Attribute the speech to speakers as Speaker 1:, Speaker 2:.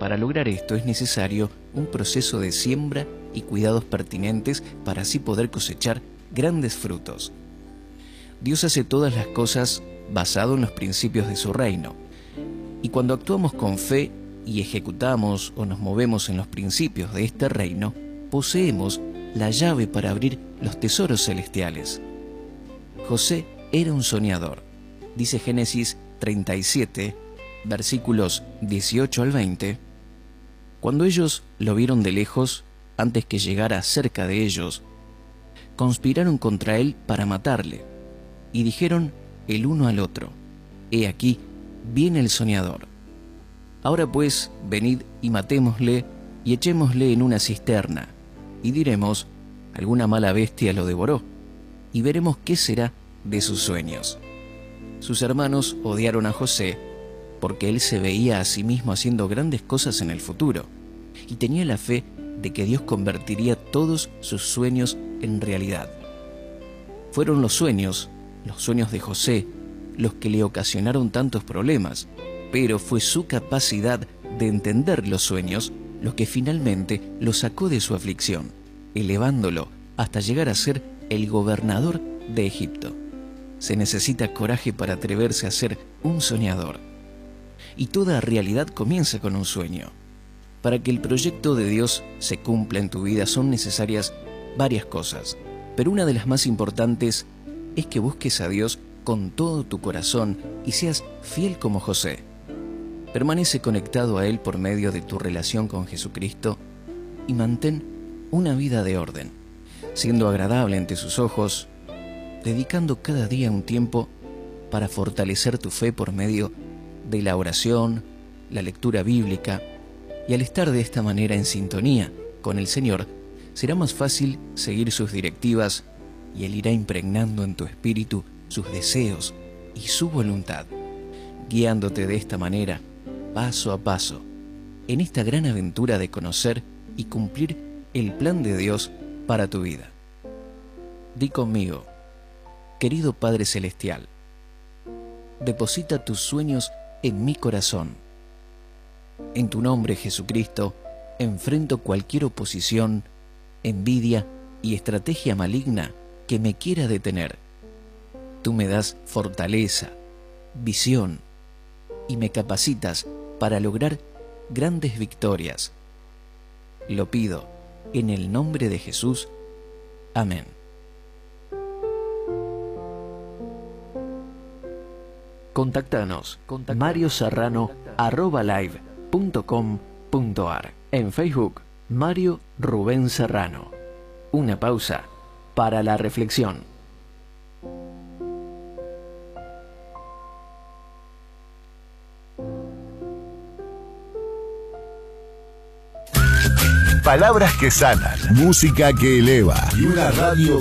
Speaker 1: Para lograr esto es necesario un proceso de siembra y cuidados pertinentes para así poder cosechar grandes frutos. Dios hace todas las cosas basado en los principios de su reino. Y cuando actuamos con fe y ejecutamos o nos movemos en los principios de este reino, poseemos la llave para abrir los tesoros celestiales. José era un soñador. Dice Génesis 37, versículos 18 al 20. Cuando ellos lo vieron de lejos, antes que llegara cerca de ellos, conspiraron contra él para matarle, y dijeron el uno al otro: He aquí, viene el soñador. Ahora pues, venid y matémosle, y echémosle en una cisterna, y diremos: alguna mala bestia lo devoró, y veremos qué será de sus sueños. Sus hermanos odiaron a José, porque él se veía a sí mismo haciendo grandes cosas en el futuro, y tenía la fe de que Dios convertiría todos sus sueños en realidad. Fueron los sueños de José, los que le ocasionaron tantos problemas, pero fue su capacidad de entender los sueños lo que finalmente lo sacó de su aflicción, elevándolo hasta llegar a ser el gobernador de Egipto. Se necesita coraje para atreverse a ser un soñador. Y toda realidad comienza con un sueño. Para que el proyecto de Dios se cumpla en tu vida son necesarias varias cosas, pero una de las más importantes es que busques a Dios con todo tu corazón y seas fiel como José. Permanece conectado a Él por medio de tu relación con Jesucristo y mantén una vida de orden, siendo agradable ante sus ojos, dedicando cada día un tiempo para fortalecer tu fe por medio de la oración, la lectura bíblica, y al estar de esta manera en sintonía con el Señor, será más fácil seguir sus directivas y Él irá impregnando en tu espíritu sus deseos y su voluntad, guiándote de esta manera, paso a paso, en esta gran aventura de conocer y cumplir el plan de Dios para tu vida. Di conmigo: querido Padre Celestial, deposita tus sueños en mi corazón. En tu nombre, Jesucristo, enfrento cualquier oposición, envidia y estrategia maligna que me quiera detener. Tú me das fortaleza, visión y me capacitas para lograr grandes victorias. Lo pido en el nombre de Jesús. Amén. Contáctanos marioserrano@live.com.ar. En Facebook, Mario Rubén Serrano. Una pausa para la reflexión.
Speaker 2: Palabras que sanan, música que eleva y una radio